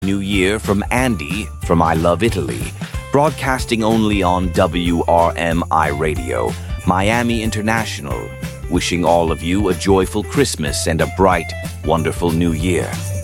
New Year from Andy from I Love Italy, broadcasting only on WRMI Radio, Miami International. Wishing all of you a joyful Christmas and a bright, wonderful New Year.